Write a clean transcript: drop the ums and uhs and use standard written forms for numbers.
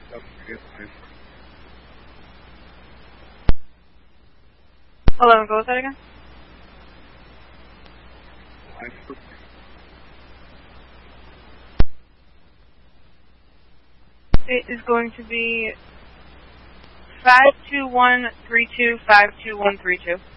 Hold on, go with that again. It is going to be 52132 52132.